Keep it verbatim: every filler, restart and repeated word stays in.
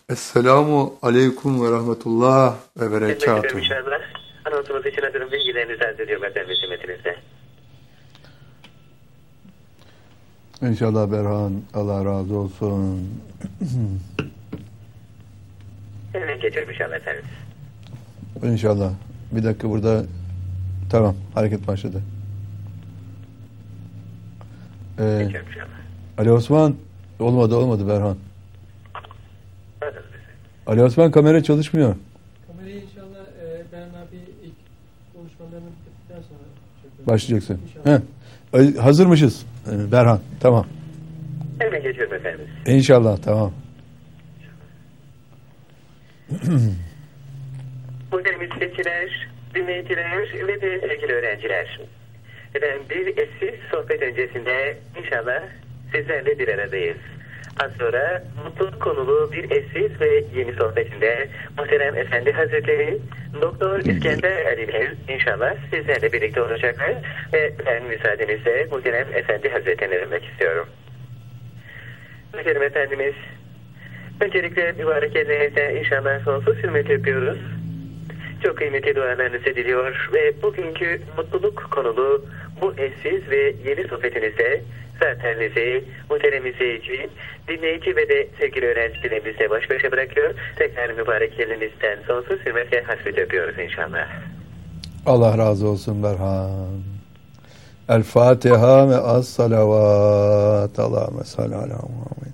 Esselamu aleyküm ve rahmetullah ve Hizmet ederim berekatuhu. inşallah. Anonsumuz için hazırım. Bilgilerinizi arz ediyorum efendim hizmetinizde. İnşallah Berhan, Allah razı olsun. Hemen geçiyorum inşallah efendim. İnşallah. Bir dakika burada. Tamam, hareket başladı. Ee, Geçiyorum inşallah. Ali Osman, olmadı olmadı Berhan. Pardon efendim. Ali Osman, kamera çalışmıyor. Kamerayı inşallah e, ben abi ilk konuşmalarını bitirdikten sonra çekiyorum. Başlayacaksın. İnşallah. Heh. Hazırmışız ee, Berhan, tamam. Hemen geçiyorum efendim. İnşallah, tamam. Muhterem izleyiciler, dinleyiciler ve de sevgili öğrenciler. Efendim bir eşsiz sohbet öncesinde inşallah sizlerle bir aradayız. Az sonra mutluluk konulu bir eşsiz ve yeni sohbetinde Muhterem Efendi Hazretleri Doktor İskender Ali'yle inşallah sizlerle birlikte olacaklar ve ben müsaadenizle Muhterem Efendi Hazretlerine vermek istiyorum. Muhterem Efendimiz, öncelikle mübarek ellerinizde inşallah sonsuz hürmet yapıyoruz. Çok kıymetli dualarınızı diliyor ve bugünkü mutluluk konulu bu eşsiz ve yeni sohbetinizde zateninizi, muhterem izleyici, dinleyici ve de sevgili öğrencilerimizle baş başa bırakıyor. Tekrar mübarek ellerinizden sonsuz hürmet ve hasret yapıyoruz inşallah. Allah razı olsun Berhan. El Fatiha ve as salavat. Allahümme salli ala Muhammed.